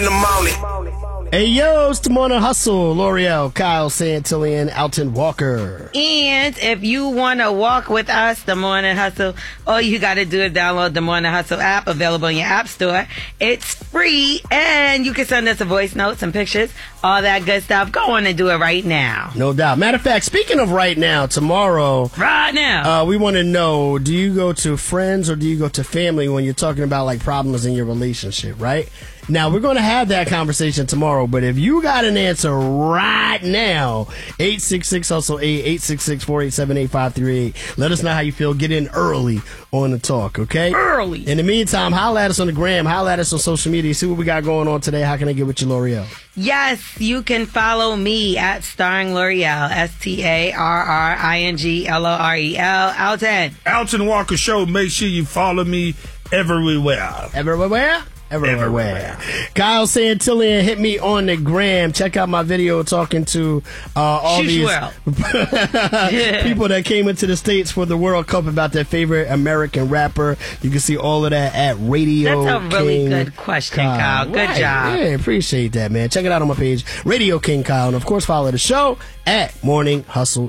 In the morning. Hey, yo, it's the Morning Hustle. L'Oreal, Kyle Santillan, Alton Walker. And if you want to walk with us, the Morning Hustle, all you got to do is download the Morning Hustle app, available in your app store. It's free, and you can send us a voice note, some pictures, all that good stuff. Go on and do it right now. No doubt. Matter of fact, speaking of right now, tomorrow, Right now. we want to know, do you go to friends or do you go to family when you're talking about like problems in your relationship, right? Now, we're going to have that conversation tomorrow, but if you got an answer right now, 866-HUSTLE-8, 866-487-8538. Let us know how you feel. Get in early on the talk, okay? Early. In the meantime, holla at us on the gram, holla at us on social media, see what we got going on today. How can I get with you, L'Oreal? Yes, you can follow me at Starring L'Oreal, STARRINGLOREL. Alton. Alton Walker Show. Make sure you follow me everywhere. Everywhere? Everywhere. Kyle Santillan, hit me on the gram. Check out my video talking to all these people that came into the States for the World Cup about their favorite American rapper. You can see all of that at Radio That's a really King good question, Kyle. Good job. Yeah, appreciate that, man. Check it out on my page, Radio King Kyle. And, of course, follow the show at Morning Hustle